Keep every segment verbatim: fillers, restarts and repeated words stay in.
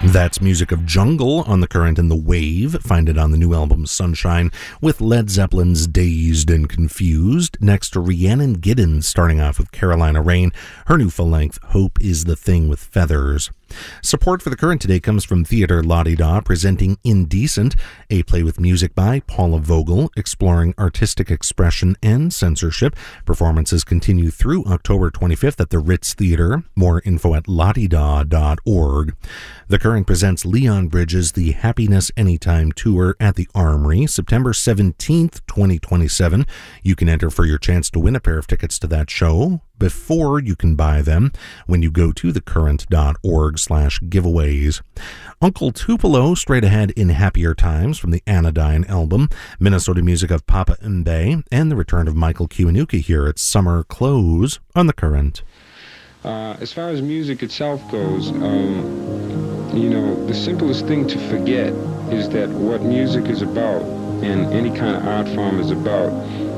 That's music of Jungle on The Current and The Wave. Find it on the new album Sunshine with Led Zeppelin's Dazed and Confused. Next to Rhiannon Giddens, starting off with Carolina Rain, her new full-length Hope is the Thing with Feathers. Support for The Current today comes from Theatre La-Di-Da, presenting Indecent, a play with music by Paula Vogel, exploring artistic expression and censorship. Performances continue through October twenty-fifth at the Ritz Theatre. More info at ladida dot org. The Current presents Leon Bridges' The Happiness Anytime Tour at the Armory, September seventeenth, twenty twenty-seven. You can enter for your chance to win a pair of tickets to that show before you can buy them when you go to thecurrent dot org slash giveaways. Uncle Tupelo straight ahead in Happier Times from the Anodyne album, Minnesota music of Papa Mbe, and the return of Michael Kiwanuka here at Summer Close on The Current. Uh, as far as music itself goes, um, you know, the simplest thing to forget is that what music is about, and any kind of art form is about,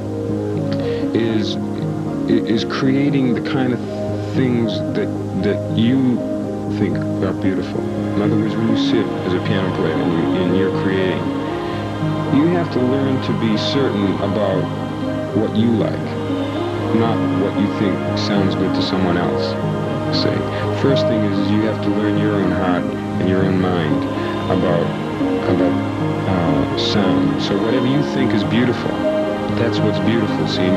is is creating the kind of things that that you think are beautiful. In other words, when you sit as a piano player and, you, and you're creating, you have to learn to be certain about what you like, not what you think sounds good to someone else. Say, first thing is, is you have to learn your own heart and your own mind about about uh, sound. So whatever you think is beautiful, that's what's beautiful. See.